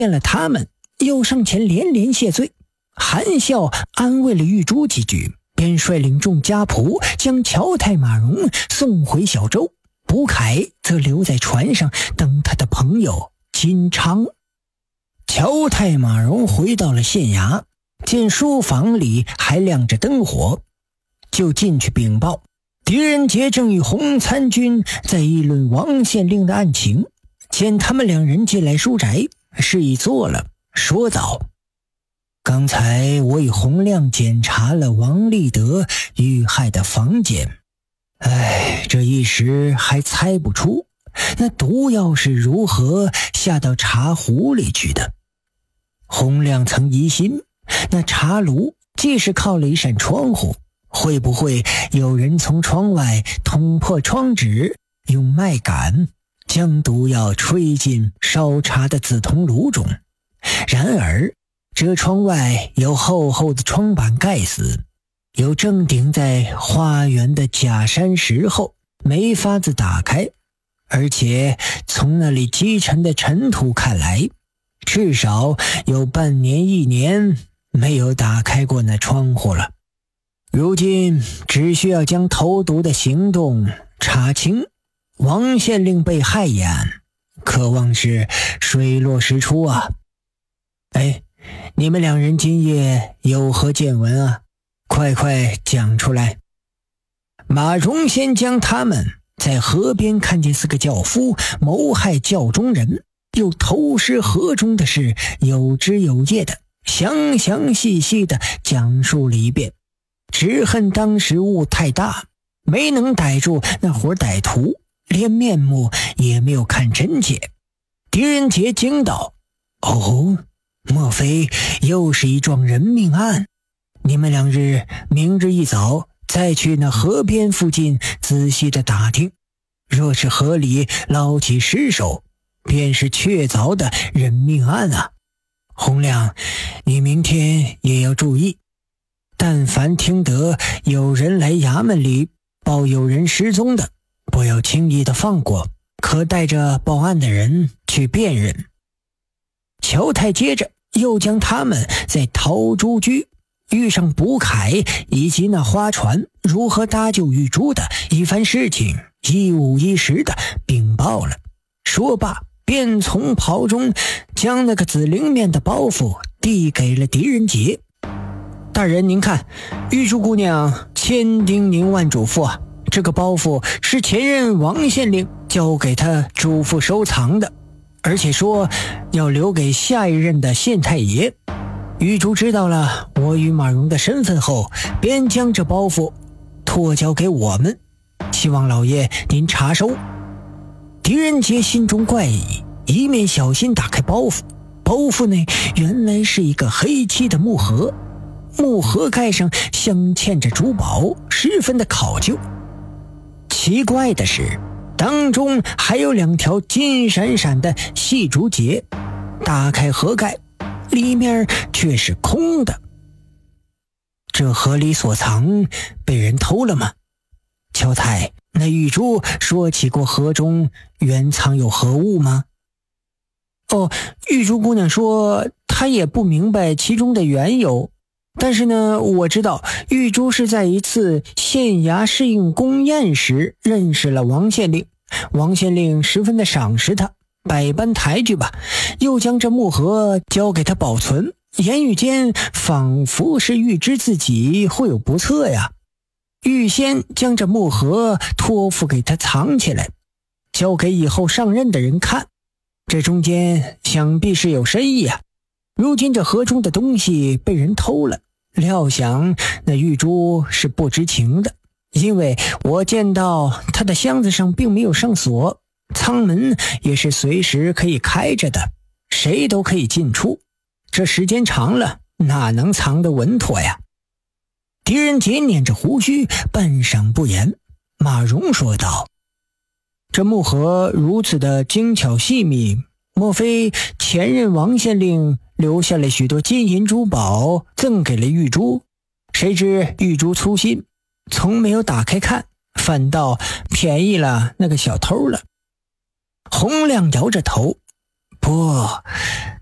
见了他们，又上前连连谢罪，含笑安慰了玉珠几句，便率领众家仆将乔太马荣送回小舟，卜凯则留在船上等他的朋友金昌。乔太马荣回到了县衙，见书房里还亮着灯火，就进去禀报，狄仁杰正与洪参军在议论王县令的案情。见他们两人进来书宅，示意坐了，说道：刚才我与洪亮检查了王立德遇害的房间，这一时还猜不出那毒药是如何下到茶壶里去的。洪亮曾疑心，那茶炉既是靠了一扇窗户，会不会有人从窗外捅破窗纸，用麦秆将毒药吹进烧茶的紫铜炉中？然而这窗外有厚厚的窗板盖死，又正顶在花园的假山石后，没法子打开，而且从那里积沉的尘土看来，至少有半年1年没有打开过那窗户了。如今只需要将投毒的行动查清，王县令被害一案可望是水落石出啊。你们两人今夜有何见闻啊？快讲出来。马荣先将他们在河边看见4个轿夫谋害轿中人，又投尸河中的事有枝有叶的详细的讲述了一遍，只恨当时雾太大，没能逮住那伙歹徒，连面目也没有看真切。狄仁杰惊道：莫非又是一桩人命案？你们2日明日一早再去那河边附近仔细的打听，若是河里捞起尸首，便是确凿的人命案啊。洪亮，你明天也要注意，但凡听得有人来衙门里报有人失踪的，不要轻易的放过，可带着报案的人去辨认。乔太接着又将他们在陶朱居遇上卜凯以及那花船如何搭救玉珠的一番事情一五一十的禀报了。说罢便从袍中将那个紫绫面的包袱递给了狄仁杰。大人您看，玉珠姑娘千叮咛万嘱咐啊，这个包袱是前任王县令交给他嘱咐收藏的，而且说要留给下一任的县太爷。玉珠知道了我与马荣的身份后，便将这包袱托交给我们，希望老爷您查收。狄仁杰心中怪异，一面小心打开包袱，包袱内原来是一个黑漆的木盒，木盒盖上镶嵌着珠宝，十分的考究。奇怪的是，当中还有2条金闪闪的细竹节。打开盒盖，里面却是空的。这盒里所藏被人偷了吗？乔太，那玉珠说起过盒中原藏有何物吗？玉珠姑娘说她也不明白其中的缘由，但是呢，我知道玉珠是在一次县衙试应宫宴时认识了王县令，王县令十分的赏识他，百般抬举吧，又将这木盒交给他保存，言语间仿佛是预知自己会有不测呀，预先将这木盒托付给他藏起来，交给以后上任的人看。这中间想必是有深意啊。如今这盒中的东西被人偷了，料想那玉珠是不知情的，因为我见到他的箱子上并没有上锁，舱门也是随时可以开着的，谁都可以进出，这时间长了哪能藏得稳妥呀？狄仁杰捻着胡须，半晌不言。马荣说道：这木盒如此的精巧细密，莫非前任王县令留下了许多金银珠宝赠给了玉珠？谁知玉珠粗心，从没有打开看，反倒便宜了那个小偷了。洪亮摇着头：不，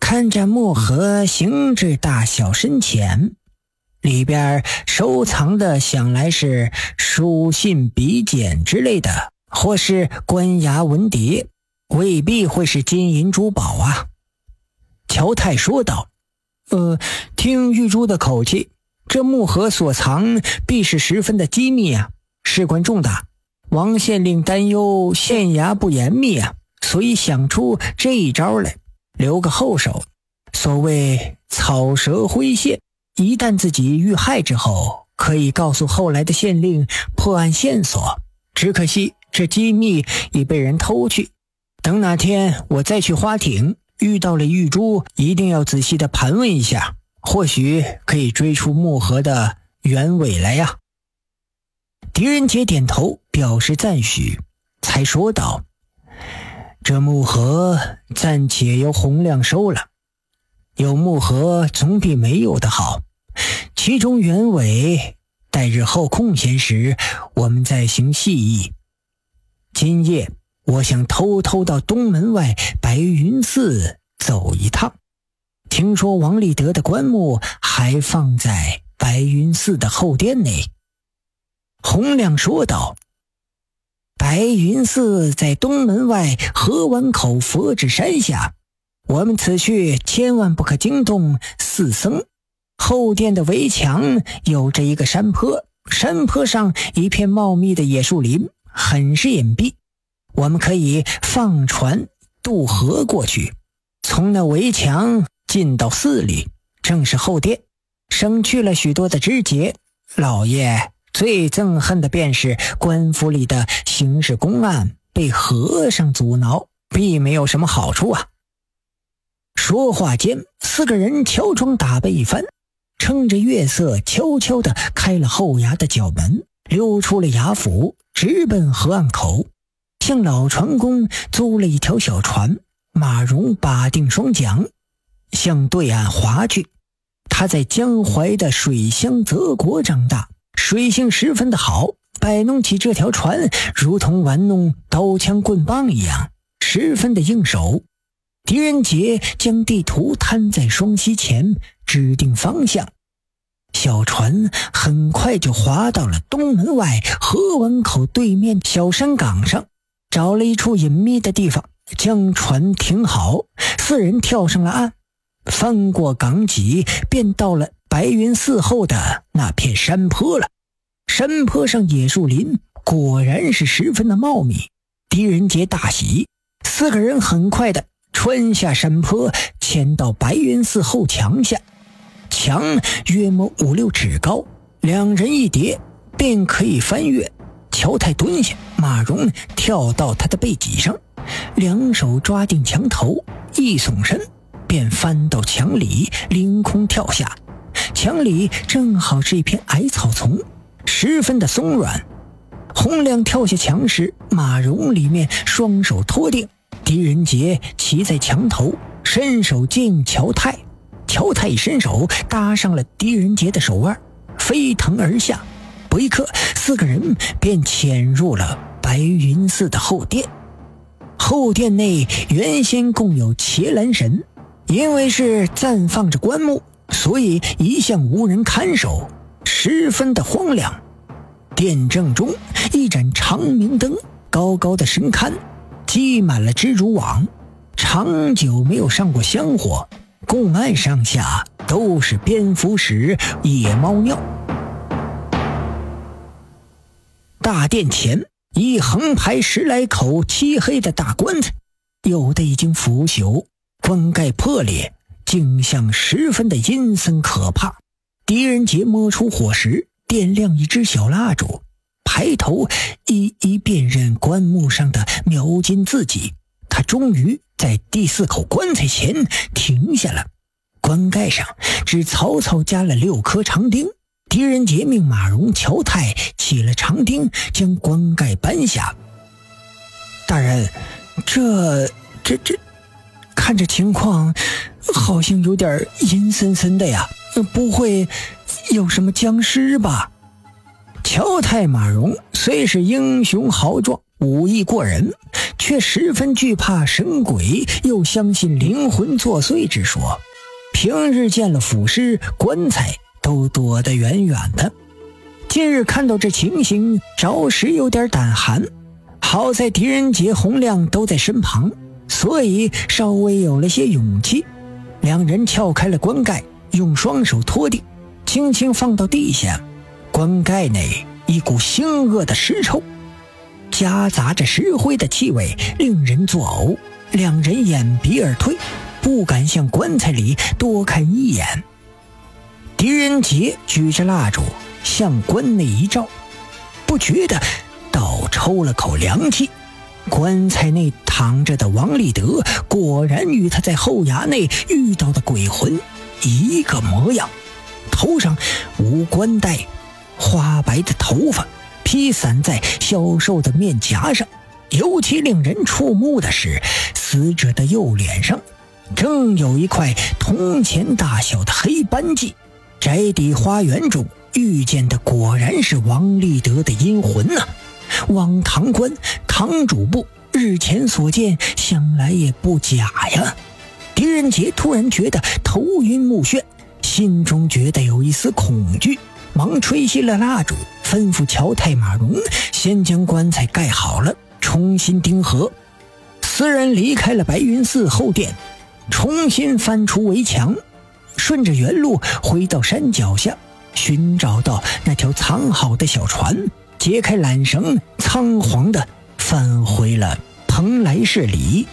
看着木盒形制大小深浅，里边收藏的想来是书信笔简之类的，或是官衙文牒，未必会是金银珠宝啊。乔太说道，听玉珠的口气，这木盒所藏必是十分的机密啊，事关重大。王县令担忧县衙不严密啊，所以想出这一招来，留个后手。所谓草蛇灰线，一旦自己遇害之后，可以告诉后来的县令破案线索。只可惜这机密已被人偷去，等哪天我再去花町遇到了玉珠，一定要仔细的盘问一下，或许可以追出木盒的原委来呀。狄仁杰点头表示赞许，才说道，这木盒暂且由洪亮收了，有木盒总比没有的好，其中原委待日后空闲时我们再行细议。今夜我想偷偷到东门外白云寺走一趟，听说王立德的棺木还放在白云寺的后殿内。洪亮说道，白云寺在东门外河湾口佛指山下，我们此去千万不可惊动寺僧。后殿的围墙有着一个山坡，山坡上一片茂密的野树林，很是隐蔽，我们可以放船渡河过去，从那围墙进到寺里，正是后殿，省去了许多的枝节。老爷最憎恨的便是官府里的刑事公案被和尚阻挠，并没有什么好处啊。说话间，四个人乔装打扮一番，趁着月色悄悄地开了后衙的角门，溜出了衙府，直奔河岸口，向老船工租了一条小船，马蓉把定双桨，向对岸划去。他在江淮的水乡泽国长大，水性十分的好，摆弄起这条船如同玩弄刀枪棍棒一样，十分的应手。狄仁杰将地图摊在双膝前，指定方向，小船很快就划到了东门外河湾口对面小山岗上，找了一处隐秘的地方，将船停好，四人跳上了岸，翻过港脊，便到了白云寺后的那片山坡了。山坡上野树林果然是十分的茂密，狄仁杰大喜，四个人很快的穿下山坡，潜到白云寺后墙下，墙约莫5-6尺高，两人一叠便可以翻越。乔太蹲下，马蓉跳到他的背脊上，两手抓定墙头，一耸身便翻到墙里，凌空跳下。墙里正好是一片矮草丛，十分的松软。洪亮跳下墙时，马蓉里面双手托定，狄仁杰骑在墙头，伸手接应乔太。乔太一伸手搭上了狄仁杰的手腕，飞腾而下。不一刻，四个人便潜入了白云寺的后殿。后殿内原先共有伽蓝神，因为是暂放着棺木，所以一向无人看守，十分的荒凉。殿正中一盏长明灯高高的升看，积满了蜘蛛网，长久没有上过香火，供案上下都是蝙蝠屎、野猫尿。大殿前一横排10来口漆黑的大棺材，有的已经腐朽，棺盖破裂，景象十分的阴森可怕。狄仁杰摸出火石，点亮一支小蜡烛，抬头一一辨认棺木上的描金字迹。他终于在第4口棺材前停下了，棺盖上只草草加了6颗长钉。狄仁杰命马蓉、乔太起了长钉，将棺盖搬下。大人，这看着情况好像有点阴森森的呀，不会有什么僵尸吧？乔太、马蓉虽是英雄豪壮， 武艺过人，却十分惧怕神鬼，又相信灵魂作祟之说。平日见了腐尸棺材都躲得远远的，今日看到这情形，着实有点胆寒。好在狄仁杰、洪亮都在身旁，所以稍微有了些勇气。两人撬开了棺盖，用双手托定，轻轻放到地下。棺盖内一股腥恶的尸臭，夹杂着石灰的气味，令人作呕。两人掩鼻而退，不敢向棺材里多看一眼。狄仁杰举着蜡烛向棺内一照，不觉得倒抽了口凉气。棺材内躺着的王立德果然与他在后衙内遇到的鬼魂一个模样，头上无冠带，花白的头发披散在消瘦的面颊上。尤其令人触目的是，死者的右脸上正有一块铜钱大小的黑斑迹。宅邸花园中遇见的果然是王立德的阴魂啊！汪堂官、堂主簿日前所见，想来也不假呀。狄仁杰突然觉得头晕目眩，心中觉得有一丝恐惧，忙吹熄了蜡烛，吩咐乔太马荣先将棺材盖好了，重新钉合。四人离开了白云寺后殿，重新翻出围墙，顺着原路回到山脚下，寻找到那条藏好的小船，解开缆绳，仓皇地返回了蓬莱市里。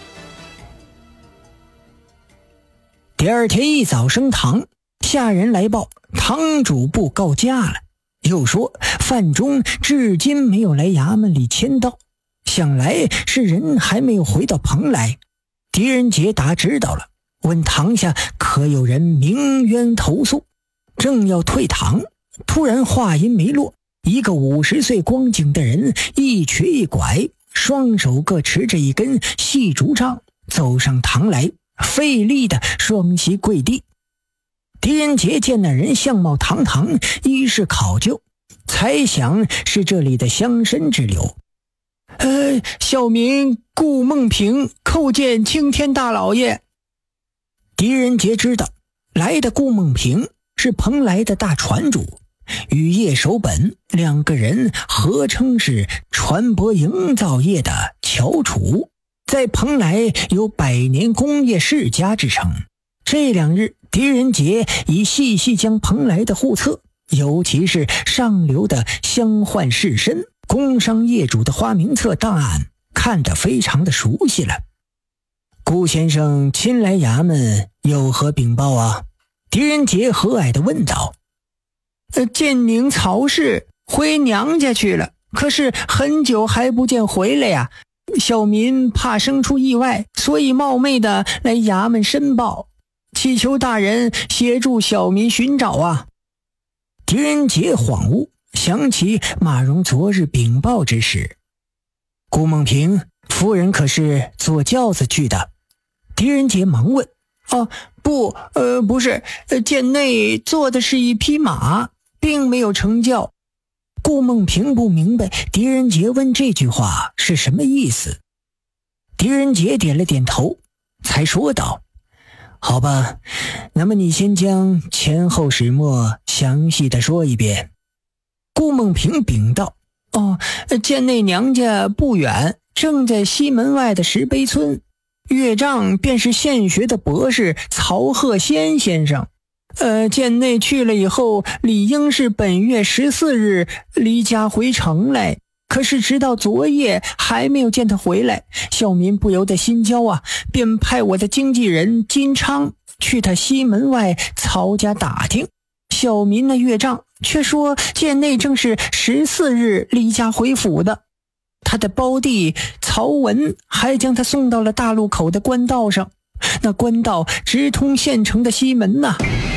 第二天一早升堂，下人来报堂主簿告假了，又说范中至今没有来衙门里签到，想来是人还没有回到蓬莱。狄仁杰答知道了，问堂下可有人鸣冤投诉。正要退堂，突然话音没落，一个50岁光景的人一瘸一拐，双手各持着一根细竹杖，走上堂来，费力的双膝跪地。狄仁杰见那人相貌堂堂，衣饰考究，猜想是这里的乡绅之流。小民顾梦平叩见青天大老爷。狄仁杰知道来的顾梦平是蓬莱的大船主，与叶守本两个人合称是船舶营造业的翘楚，在蓬莱有100年工业世家之称。这2日，狄仁杰已细细将蓬莱的户册，尤其是上流的乡宦士绅、工商业主的花名册档案，看得非常的熟悉了。顾先生亲来衙门有何禀报啊？狄仁杰和蔼地问道。建宁曹氏回娘家去了，可是很久还不见回来呀。小民怕生出意外，所以冒昧的来衙门申报，祈求大人协助小民寻找啊。狄仁杰恍悟，想起马荣昨日禀报之事。顾梦平夫人可是坐轿子去的？狄仁杰忙问。不是，殿内坐的是一匹马，并没有乘轿。顾梦平不明白狄仁杰问这句话是什么意思。狄仁杰点了点头，才说道：好吧，那么你先将前后始末详细的说一遍。顾梦平禀道：殿内娘家不远，正在西门外的石碑村，岳丈便是现学的博士曹鹤仙先生。殿内去了以后，理应是本月14日离家回城来，可是直到昨夜还没有见他回来，小民不由得心焦啊，便派我的经纪人金昌去他西门外曹家打听。小民的岳丈却说殿内正是14日离家回府的，他的胞弟曹文还将他送到了大路口的官道上，那官道直通县城的西门呐。